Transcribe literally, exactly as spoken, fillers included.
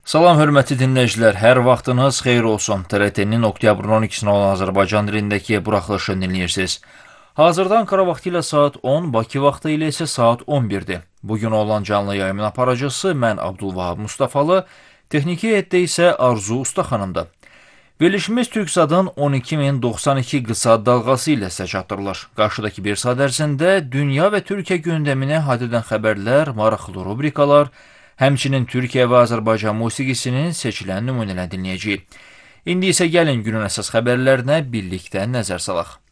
Salam, hörmətli dinləyicilər, hər vaxtınız xeyir olsun. T R T-nin oktyabrın on ikisinə olan Azərbaycan dilindəki buraxılışını dinləyirsiniz. Hazırda Ankara vaxtı ilə saat on, Bakı vaxtı ilə isə saat on birdir. Bugün olan canlı yayımın aparıcısı mən Abdulvahab Mustafalı, texniki heyətdə isə Arzu Ustaxanımdır. Verilişimiz Türksadın on iki min doxsan iki qısa dalğası ilə sizə çatdırılır. Qarşıdakı bir saat ərzində dünya və Türkiyə gündəmini hadd edən xəbərlər, maraqlı rubrikalar, həmçinin Türkiyə və Azərbaycan musiqisinin seçilən nümunələrini dinləyəcəyik. İndi isə gəlin günün əsas xəbərlərinə birlikdə nəzər salaq.